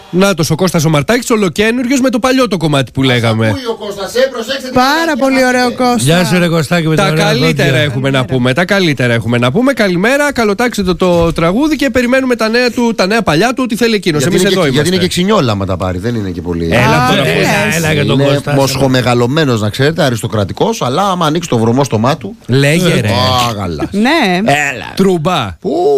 Νάτος ο Κώστας ο Μαρτάκης, ολοκαίνουργιος με το παλιό το κομμάτι που λέγαμε. Πάρα πολύ ωραίο Κώστα. Γεια σου, ρε Κωστάκη. Τα καλύτερα έχουμε να πούμε. Τα καλύτερα έχουμε να πούμε. Καλημέρα, καλοτάξτε το τραγούδι και περιμένουμε τα νέα παλιά του, ό,τι θέλει εκείνος. Εμείς εδώ είμαστε. Γιατί είναι και ξινιόλα, άμα τα πάρει. Δεν είναι και πολύ. Έλα για τον Κώστα. Μοσχομεγαλωμένος, να ξέρετε, αριστοκρατικός, αλλά άμα ανοίξει το βρωμό στο μάτι του. Λέγε ρε. Ναι. Τρούμπα.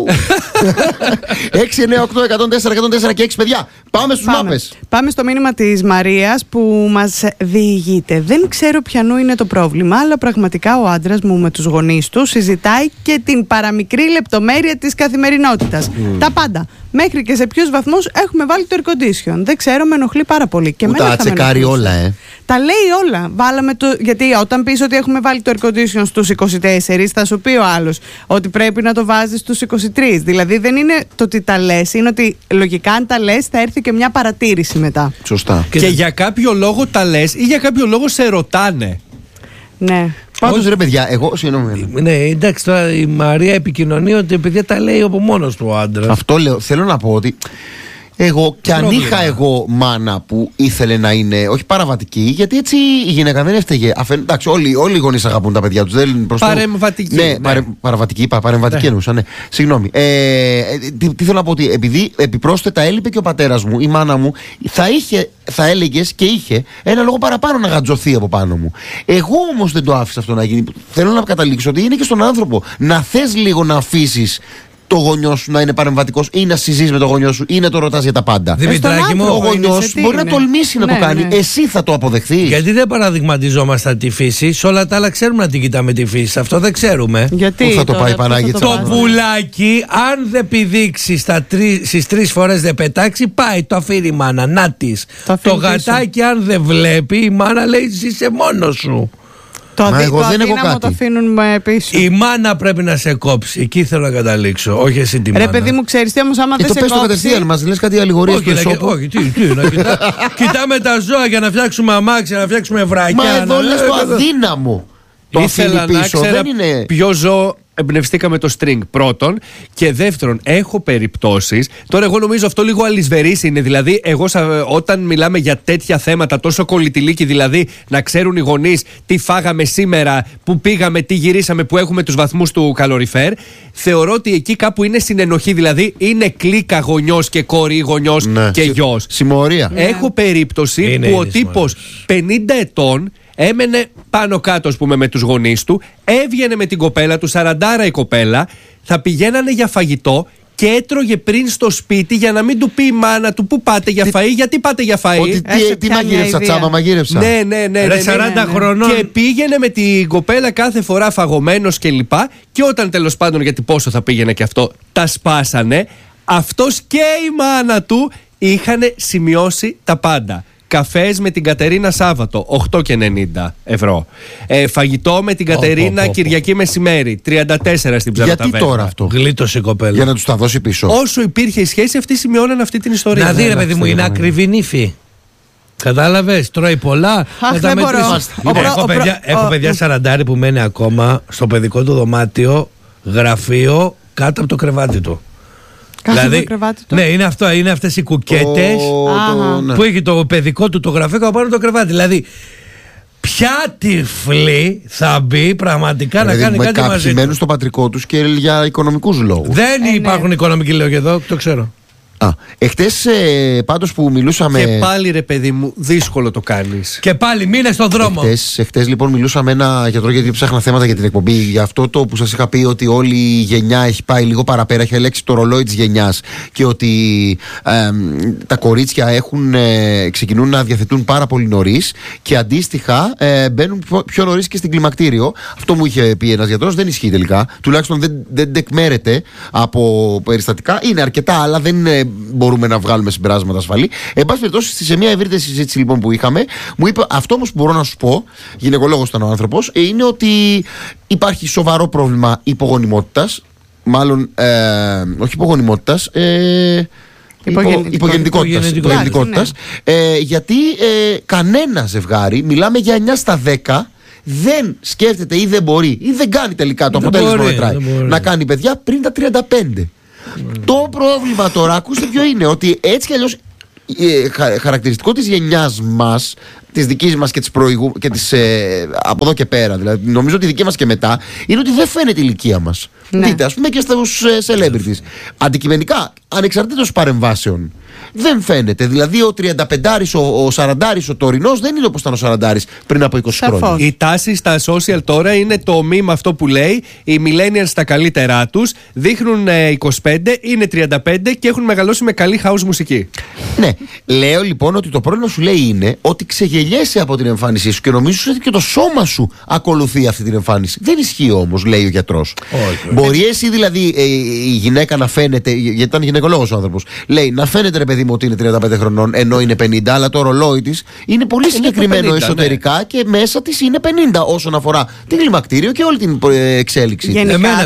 6, 9, 8, 104, 104 και 6, παιδιά. Πάμε στους μάπες. Πάμε στο μήνυμα της Μαρίας που μας διηγείται. Δεν ξέρω ποιανού είναι το πρόβλημα, αλλά πραγματικά ο άντρας μου με τους γονείς του συζητάει και την παραμικρή λεπτομέρεια της καθημερινότητας. Τα πάντα. Μέχρι και σε ποιους βαθμούς έχουμε βάλει το air condition. Δεν ξέρω, με ενοχλεί πάρα πολύ. Και τα τσεκάρει όλα, Τα λέει όλα. Γιατί όταν πεις ότι έχουμε βάλει το air condition στους 24, θα σου πει ο άλλος ότι πρέπει να το βάζεις στους 23. Δηλαδή δεν είναι το ότι τα λες, είναι ότι λογικά αν τα λες θα έρθει και μια παρατήρηση μετά. Σωστά. Και για κάποιο λόγο τα λες ή για κάποιο λόγο σε ρωτάνε. Ναι. Πάντως ρε παιδιά, εγώ συγγνώμη. Ναι, εντάξει, τώρα η Μαρία επικοινωνεί ότι παιδιά τα λέει από μόνος του ο άντρας. Αυτό λέω. Θέλω να πω ότι εγώ κι αν είχα εγώ μάνα που ήθελε να είναι όχι παραβατική, γιατί έτσι η γυναίκα δεν έφταιγε. Εντάξει, όλοι οι γονείς αγαπούν τα παιδιά τους. Παρεμβατική. Ναι, παραβατική είπα, παρεμβατική εννοούσα. Ναι. Συγγνώμη. Τι θέλω να πω, ότι επειδή επιπρόσθετα έλειπε και ο πατέρας μου, η μάνα μου, θα έλεγες και είχε ένα λόγο παραπάνω να γατζωθεί από πάνω μου. Εγώ όμως δεν το άφησα αυτό να γίνει. Θέλω να καταλήξω ότι είναι και στον άνθρωπο να θες λίγο να αφήσεις το γονιό σου να είναι παρεμβατικός ή να συζείς με το γονιό σου ή να το ρωτάς για τα πάντα. Δημητράκη μου, ο γονιός μπορεί να τολμήσει να το κάνει. Ναι. Εσύ θα το αποδεχθείς. Γιατί δεν παραδειγματιζόμαστε τη φύση? Σε όλα τα άλλα ξέρουμε να την κοιτάμε τη φύση. Αυτό δεν ξέρουμε. Γιατί πού θα το πάει Πανάγιца? Το πουλάκι, αν δεν πηδήξει στις 3 φορές δεν πετάξει, πάει, το αφήνει η μάνα. Να της. Το γατάκι, αν δεν βλέπει, η μάνα λέει είσαι μόνος σου. Εγώ δεν έχω κάτι. Το αφήνουν πίσω. Η μάνα πρέπει να σε κόψει. Εκεί θέλω να καταλήξω. Όχι εσύ τη μάνα. Ρε παιδί μου, ξέρεις τι όμως, άμα δεν το σε πες κόψει. το κατευθείαν, μας λες κάτι αλληγορίες όχι, κοιτάμε τα ζώα για να φτιάξουμε αμάξια, να φτιάξουμε βρακιά. Μα εδώ λες το αδύναμο. Το ήθελα να ξέρω ποιο ζώο εμπνευστήκαμε το string πρώτον, και δεύτερον έχω περιπτώσεις. Τώρα εγώ νομίζω αυτό λίγο αλυσβερής είναι. Δηλαδή εγώ όταν μιλάμε για τέτοια θέματα τόσο κολλητηλίκη, δηλαδή να ξέρουν οι γονείς τι φάγαμε σήμερα, που πήγαμε, τι γυρίσαμε, που έχουμε τους βαθμούς του καλοριφέρ, θεωρώ ότι εκεί κάπου είναι συνενοχή. Δηλαδή είναι κλίκα γονιός και κόρη ή γονιός και γιος. Συμμορία. Έχω περίπτωση που ο τύπος 50 ετών έμενε πάνω κάτω, ας πούμε, με τους γονείς του, έβγαινε με την κοπέλα του, 40 η κοπέλα, θα πηγαίνανε για φαγητό και έτρωγε πριν στο σπίτι για να μην του πει η μάνα του πού πάτε για φαΐ, γιατί πάτε για φαΐ. Ότι τι μαγείρεψα, τσάμπα μαγείρεψα. Ναι. 40 χρονών. Και πήγαινε με την κοπέλα κάθε φορά φαγωμένος κλπ. Και όταν τέλος πάντων, γιατί πόσο θα πήγαινε και αυτό, τα σπάσανε, αυτός και η μάνα του είχαν σημειώσει τα πάντα. Καφές με την Κατερίνα Σάββατο 8,90€. Φαγητό με την Κατερίνα Κυριακή μεσημέρι 34 στην Ψαροταβέρνα. Γιατί τώρα αυτό? Γλίτωσε η κοπέλα. Για να τους τα δώσει πίσω. Όσο υπήρχε η σχέση, αυτοί σημειώναν αυτή την ιστορία. Να δει ρε παιδί μου, είναι ακριβή νύφη. Κατάλαβες, τρώει πολλά. Έχω παιδιά 40 που μένει ακόμα στο παιδικό του δωμάτιο, γραφείο, κάτω από το κρεβάτι του. Δηλαδή, ναι, είναι αυτές οι κουκέτες που έχει το παιδικό του το γραφείο από πάνω το κρεβάτι. Δηλαδή, ποια τυφλή θα μπει πραγματικά να κάνει κάτι μαζί του? Κάποιοι μένουν στο πατρικό τους και για οικονομικούς λόγους. Δεν υπάρχουν οικονομικοί λόγοι εδώ, το ξέρω. Εχθές πάντως που μιλούσαμε. Και πάλι ρε παιδί μου, δύσκολο το κάνεις. Και πάλι μείνε στον δρόμο. Εχθές λοιπόν μιλούσαμε ένα γιατρό, γιατί ψάχνα θέματα για την εκπομπή. Για αυτό το που σας είχα πει, ότι όλη η γενιά έχει πάει λίγο παραπέρα, έχει ελέξει το ρολόι της γενιάς. Και ότι τα κορίτσια ξεκινούν να διαθετούν πάρα πολύ νωρίς. Και αντίστοιχα μπαίνουν πιο νωρίς και στην κλιμακτήριο. Αυτό μου είχε πει ένας γιατρός, δεν ισχύει τελικά. Τουλάχιστον δεν τεκμέρεται από περιστατικά. Είναι αρκετά, αλλά δεν μπορούμε να βγάλουμε συμπεράσματα ασφαλή. Εν πάση περιπτώσει, σε μια ευρύτερη συζήτηση λοιπόν που είχαμε, μου είπε αυτό όμως που μπορώ να σου πω, γυναικολόγος ήταν ο άνθρωπος, είναι ότι υπάρχει σοβαρό πρόβλημα υπογονιμότητας. Μάλλον, όχι υπογονιμότητας, υπογεννητικότητας. Γιατί κανένα ζευγάρι, μιλάμε για 9 στα 10, δεν σκέφτεται ή δεν μπορεί ή δεν κάνει τελικά το αποτέλεσμα μετράει να κάνει παιδιά πριν τα 35. Το πρόβλημα τώρα, ακούστε ποιο είναι, ότι έτσι κι αλλιώς χαρακτηριστικό της γενιάς μας, της δικής μας και της από εδώ και πέρα, δηλαδή νομίζω ότι η δική μας και μετά, είναι ότι δεν φαίνεται η ηλικία μας. Δείτε, ας πούμε και στους celebrities. Αντικειμενικά, ανεξαρτήτως παρεμβάσεων, δεν φαίνεται. Δηλαδή ο 35άρης, ο 40άρης, ο τωρινός δεν είναι όπως ήταν ο 40άρης πριν από 20 χρόνια. Η τάση στα social τώρα είναι το meme αυτό που λέει: οι millennials στα καλύτερά τους δείχνουν 25, είναι 35 και έχουν μεγαλώσει με καλή house μουσική. Ναι. Λέω λοιπόν ότι το πρόβλημα σου λέει είναι ότι ξεγελιέσαι από την εμφάνισή σου και νομίζεις ότι και το σώμα σου ακολουθεί αυτή την εμφάνιση. Δεν ισχύει όμως, λέει ο γιατρός. Μπορεί εσύ δηλαδή η γυναίκα να φαίνεται, γιατί ήταν γυναικολόγος ο άνθρωπος, λέει να φαίνεται ρε παιδί μου ότι είναι 35 χρονών ενώ είναι 50, αλλά το ρολόι της είναι πολύ συγκεκριμένο 50, εσωτερικά, και μέσα της είναι 50 όσον αφορά την κλιμακτήριο και όλη την εξέλιξη. Γενικά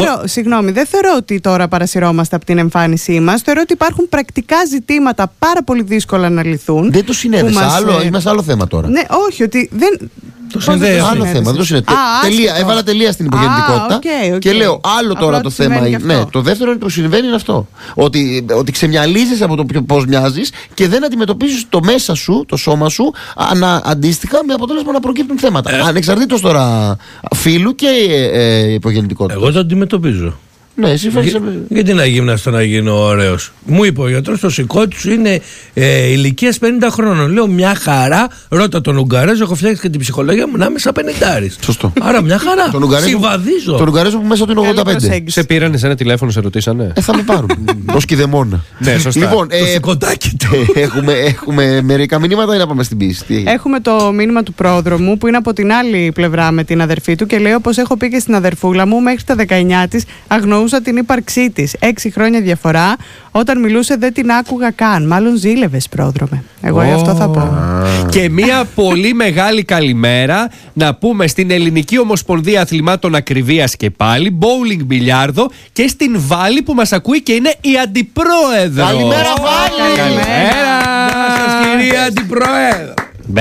δεν θεωρώ ότι τώρα παρασυρώμαστε από την εμφάνισή μας. Θεωρώ ότι υπάρχουν πρακτικά ζητήματα πάρα πολύ δύσκολα να λυθούν. Δεν το συνέδεσα. Είμαστε άλλο θέμα τώρα. Ναι, όχι, ότι δεν. Το συνδέω. Άλλο θέμα. Δεν το συνδέω. Έβαλα τελεία στην υπογεννητικότητα και λέω άλλο τώρα το θέμα. Ναι, το δεύτερο που συμβαίνει είναι αυτό. Ότι ξεμυαλίζεσαι από το πώς μοιάζεις και δεν αντιμετωπίζεις το μέσα σου, το σώμα σου, αντίστοιχα με αποτέλεσμα να προκύπτουν θέματα. Ανεξαρτήτως τώρα φύλου και υπογεννητικότητα. Εγώ το αντιμετωπίζω. Ναι, εσύ γιατί να γυμναστώ να γίνω ωραίος. Μου είπε ο γιατρός το σηκώτη σου είναι ηλικίας 50 χρόνων. Λέω μια χαρά, ρώτα τον Ουγγαρέζο, έχω φτιάξει και την ψυχολογία μου να είμαι σαν 50άρης. Σωστό. Άρα μια χαρά. Συμβαδίζω. Τον Ουγγαρέζο που μέσα του είναι 85. Σε πήρανε σε ένα τηλέφωνο, σε ρωτήσανε. Θα με πάρουν. Ως κηδεμόνα. Ναι, σωστά. Λοιπόν, το σηκωτάκι του. Έχουμε μερικά μηνύματα ή να πάμε στην πίστη. Έχουμε το μήνυμα του πρόδρομου που είναι από την άλλη πλευρά με την αδερφή του και λέει: όπως έχω πει και στην αδερφούλα μου, μέχρι τα 19 της αγνοούσα την ύπαρξή της. 6 χρόνια διαφορά. Όταν μιλούσε δεν την άκουγα καν. Μάλλον ζήλευες, πρόδρομε. Εγώ αυτό θα πω. Και μια πολύ μεγάλη καλημέρα να πούμε στην Ελληνική Ομοσπονδία Αθλημάτων Ακριβίας και πάλι, bowling μπιλιάρδο, και στην Βάλη που μας ακούει και είναι η αντιπρόεδρο. Καλημέρα, Βάλη! Καλημέρα! Γεια σας, κυρία αντιπρόεδρο.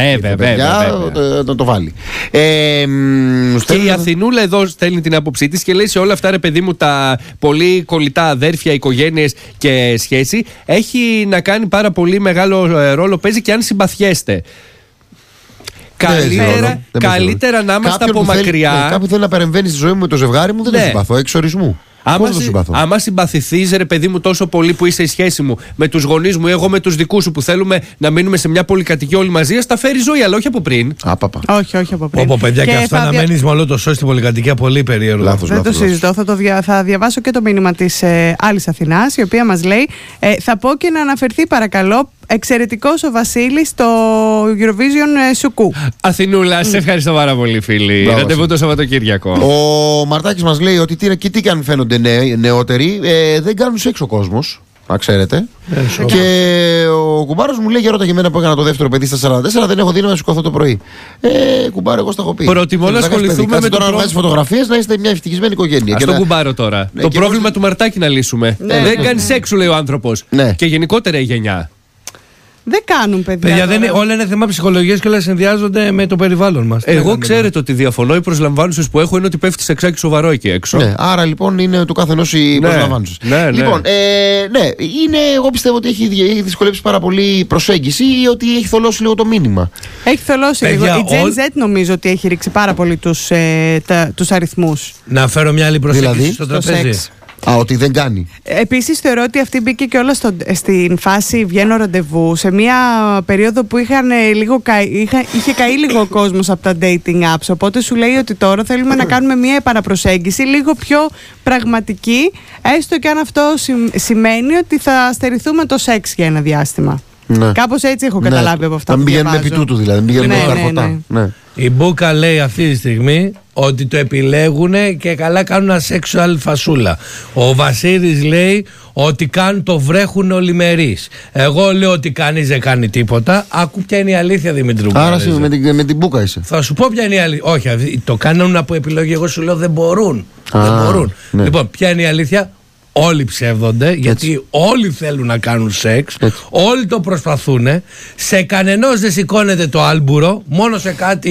Βέβαια. Το βάλει. Και η Αθηνούλα εδώ στέλνει την άποψή της και λέει: σε όλα αυτά, ρε παιδί μου, τα πολύ κολλητά αδέρφια, οικογένειες και σχέση, έχει να κάνει πάρα πολύ μεγάλο ρόλο, παίζει και αν συμπαθιέστε. Καλύτερα να είμαστε από μακριά. Κάποιοι θέλει να παρεμβαίνει στη ζωή μου με το ζευγάρι μου, δεν το συμπαθώ, εξ ορισμού. Άμα συμπαθηθείς, ρε παιδί μου, τόσο πολύ που είσαι η σχέση μου με τους γονείς μου ή εγώ με τους δικούς σου που θέλουμε να μείνουμε σε μια πολυκατοικία όλοι μαζί, ας τα φέρει ζωή, αλλά όχι από πριν. Όχι από πριν. Όπω παιδιά, και αυτό να μένεις με όλο το σώμα στην πολυκατοικία, πολύ περίεργο. Δεν το συζητώ. Θα διαβάσω και το μήνυμα της άλλης Αθηνάς, η οποία μας λέει: θα πω και να αναφερθεί παρακαλώ. Εξαιρετικός ο Βασίλης στο Eurovision Σουκού. Αθηνούλα, σε ευχαριστώ πάρα πολύ, φίλοι. Ραντεβού το Σαββατοκύριακο. Ο Μαρτάκης μας λέει ότι τι και αν φαίνονται νεότεροι, δεν κάνουν σεξ ο κόσμος. Να ξέρετε. Και ο κουμπάρος μου λέει: γερότα για μένα που έκανα το δεύτερο παιδί στα 44, δεν έχω δύναμη να σηκωθώ το πρωί. Κουμπάρο, εγώ στα έχω πει. Προτιμώ να ασχοληθούμε με τώρα να βγάζει φωτογραφίες, να είστε μια ευτυχισμένη οικογένεια. Στον κουμπάρο τώρα. Το πρόβλημα του Μαρτάκη να λύσουμε. Δεν κάνει σεξ, σου λέει ο άνθρωπος. Και γενικότερα η γενιά. Δεν κάνουν παιδιά. Όλα είναι θέμα ψυχολογίας και όλα συνδυάζονται με το περιβάλλον μας. Εγώ ξέρετε ότι διαφωνώ. Οι προσλαμβάνουσες που έχω είναι ότι πέφτει σεξάκι σοβαρό εκεί έξω. Ναι, άρα λοιπόν είναι του καθενός οι προσλαμβάνουσες. Λοιπόν, εγώ πιστεύω ότι έχει δυσκολέψει πάρα πολύ η προσέγγιση ή ότι έχει θολώσει λίγο το μήνυμα. Έχει θολώσει λίγο. Η Gen Z νομίζω ότι έχει ρίξει πάρα πολύ τους αριθμούς. Να φέρω μια άλλη προσέγγιση στο τραπέζι. Ότι δεν κάνει. Επίσης θεωρώ ότι αυτή μπήκε και όλα στην φάση βγαίνω ραντεβού σε μια περίοδο που είχε καεί λίγο ο κόσμος από τα dating apps, οπότε σου λέει ότι τώρα θέλουμε να κάνουμε μια επαναπροσέγγιση λίγο πιο πραγματική, έστω και αν αυτό σημαίνει ότι θα στερηθούμε το σεξ για ένα διάστημα. Ναι. Κάπως έτσι έχω καταλάβει από αυτά που διαβάζω. Να μην πηγαίνουμε επί τούτου δηλαδή, μην πηγαίνουμε καρφωτά. Ναι. Η Μπούκα λέει αυτή τη στιγμή ότι το επιλέγουν και καλά κάνουν ένα sexual φασούλα. Ο Βασίλης λέει ότι κάνουν το βρέχουν ολημερείς. Εγώ λέω ότι κανείς δεν κάνει τίποτα. Άκου ποια είναι η αλήθεια, Δημήτρη. Άρα με την Μπούκα είσαι. Θα σου πω ποια είναι η αλήθεια. Όχι, το κάνουν από επιλογή. Εγώ σου λέω δεν μπορούν. Ναι. Λοιπόν, ποια είναι η αλήθεια? Όλοι ψεύδονται, γιατί όλοι θέλουν να κάνουν σεξ, όλοι το προσπαθούν. Σε κανενός δεν σηκώνεται το άλμπουρο, μόνο σε κάτι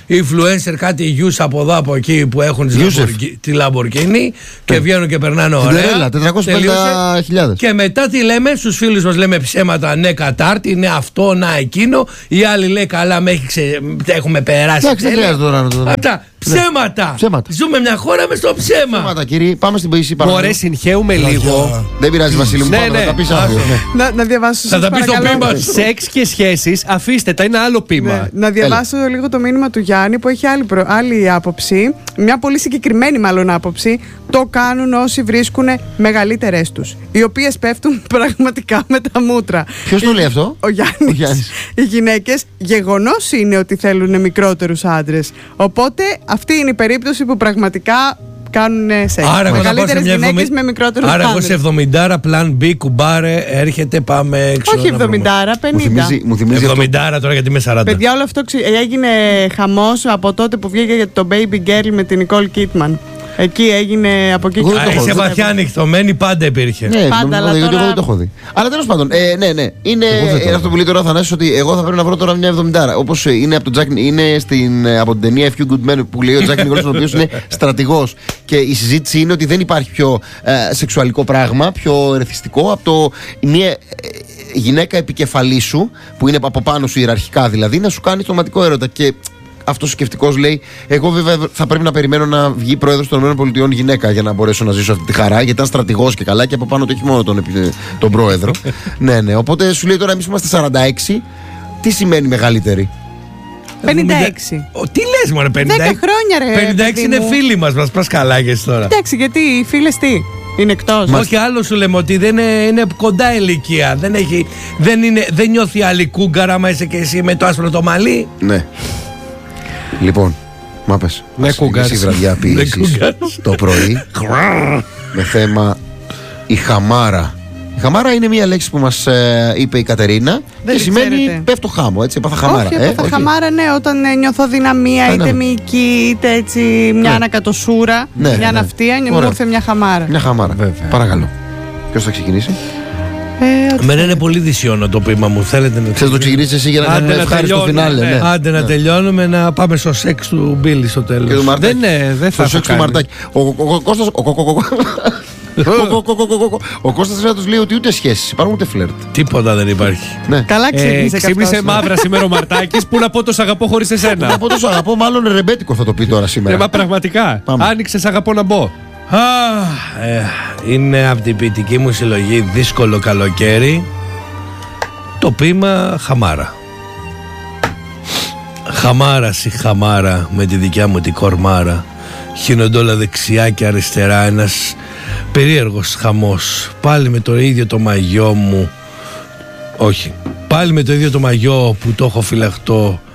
influencer, κάτι γιους από εδώ από εκεί που έχουν τη Lamborghini και βγαίνουν και περνάνε ωραία. 450.000. Και μετά τι λέμε, στους φίλους μας λέμε ψέματα, ναι κατάρτι, ναι αυτό, να εκείνο. Οι άλλοι λέει καλά, έχουμε περάσει. Εντάξει, δεν χρειάζεται τώρα. Αυτά. Ψέματα. Ζούμε μια χώρα με στο ψέμα. Ψέματα, κύριε. Πάμε στην ποίηση. Ωραία, συγχαίουμε λίγο. Δεν πειράζει, Βασίλη μου. Να τα πεις αύριο. Να διαβάσω. Θα τα πεις στο πείμα. Σεξ και σχέσεις, αφήστε τα, είναι άλλο πείμα. Να διαβάσω λίγο το μήνυμα του Γιάννη που έχει άλλη άποψη. Μια πολύ συγκεκριμένη μάλλον άποψη. Το κάνουν όσοι βρίσκουν μεγαλύτερες τους, οι οποίες πέφτουν πραγματικά με τα μούτρα. Ποιος το λέει αυτό? Ο Γιάννης. Οι γυναίκες γεγονός είναι ότι θέλουν μικρότερους άντρες. Οπότε αυτή είναι η περίπτωση που πραγματικά κάνουν σεξ. Μεγαλύτερες γυναίκες με μικρότερους άντρες. Άρα εγώ σε 70 πλάν B κουμπάρε, έρχεται, πάμε έξω. Όχι 70, 50. Μου θυμίζει 70 τώρα γιατί είμαι 40. Παιδιά, όλο αυτό έγινε χαμός από τότε που βγήκε για το Baby Girl με την Nicole Kidman. Εκεί έγινε από εκεί. Είσαι βαθιά ανοιχτωμένη, πάντα υπήρχε. Ναι, πάντα, αλλά εγώ δεν το έχω δει. Αλλά τέλος πάντων, ναι. Είναι αυτό που λέει τώρα ο Θανάσης, ότι εγώ θα πρέπει να βρω τώρα μια 70. Όπως είναι από την ταινία A Few Good Men που λέει ο Jack Nicholson, ο οποίος είναι στρατηγός. Και η συζήτηση είναι ότι δεν υπάρχει πιο σεξουαλικό πράγμα, πιο ερεθιστικό από το μια γυναίκα επικεφαλή σου, που είναι από πάνω σου ιεραρχικά δηλαδή, να σου κάνει σωματικό έρωτα. Και αυτός ο σκεπτικός λέει: εγώ βέβαια θα πρέπει να περιμένω να βγει πρόεδρος των ΗΠΑ γυναίκα για να μπορέσω να ζήσω αυτή τη χαρά, γιατί ήταν στρατηγός και καλά, και από πάνω του έχει μόνο τον πρόεδρο. Ναι. Οπότε σου λέει τώρα, εμείς είμαστε 46. Τι σημαίνει μεγαλύτερη? 56. Τι λες μωρέ, 56? 10 χρόνια ρε. 56 είναι φίλοι μας πας καλά και τώρα. Εντάξει, γιατί οι φίλες τι? Είναι εκτός. Όχι, άλλο σου λέμε ότι δεν είναι κοντά ηλικία. Δεν νιώθει άλλη κούγκαρα άμα είσαι και εσύ με το άσπρο το μαλλί. Ναι. Λοιπόν, μα πες. Ναι, κούγκαρς. Η βραδιά ποιήσης το πρωί με θέμα η χαμάρα. Η χαμάρα είναι μια λέξη που μας είπε η Κατερίνα και σημαίνει πέφτω χάμω, έτσι, έπαθα χαμάρα. Όχι, έπαθα χαμάρα, ναι, όταν νιώθω δυναμία, είτε μυϊκή, είτε έτσι μια ανακατοσούρα, μια ναυτία, μου ήρθε μια χαμάρα. Μια χαμάρα, παρακαλώ. Ποιος θα ξεκινήσει? Εμένα είναι πολύ δυσιώνο το ποίημα μου. Θέλετε να το ξεκινήσεις εσύ για να κάνουμε ευχάριστο φινάλε? Άντε να τελειώνουμε, να πάμε στο σεξ του Μπίλι στο τέλος. Δεν θα σεξ του Μαρτάκη. Ο Κώστας να τους λέει ότι ούτε σχέσεις υπάρχουν, ούτε φλερτ. Τίποτα δεν υπάρχει. Καλά ξύπνησε. Ξύπνησε μαύρα σήμερα ο Μαρτάκης. Πού να πω το σ' αγαπώ χωρίς εσένα? Να πω το σ' αγαπώ, μάλλον ρεμπέτικο θα το πει τώρα σήμερα. Μα πραγματικά. Άνοιξε αγαπώ να μπω. Είναι από την ποιητική μου συλλογή Δύσκολο καλοκαίρι, το ποίημα Χαμάρα. Χαμάραση χαμάρα με τη δικιά μου την κορμάρα. Χύνονται όλα δεξιά και αριστερά, ένας περίεργος χαμός. Πάλι με το ίδιο το μαγιό μου. Όχι, πάλι με το ίδιο το μαγιό που το έχω φυλαχτό.